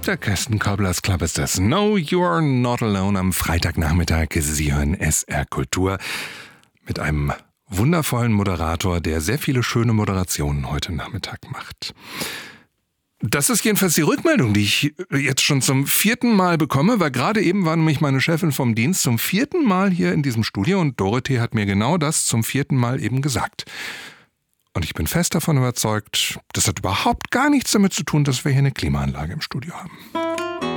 Der Carsten Koblers Club ist das. No, you're not alone am Freitagnachmittag. Sie hören SR Kultur mit einem wundervollen Moderator, der sehr viele schöne Moderationen heute Nachmittag macht. Das ist jedenfalls die Rückmeldung, die ich jetzt schon zum 4. Mal bekomme, weil gerade eben war nämlich meine Chefin vom Dienst zum 4. Mal hier in diesem Studio und Dorothee hat mir genau das zum 4. Mal eben gesagt. Und ich bin fest davon überzeugt, das hat überhaupt gar nichts damit zu tun, dass wir hier eine Klimaanlage im Studio haben.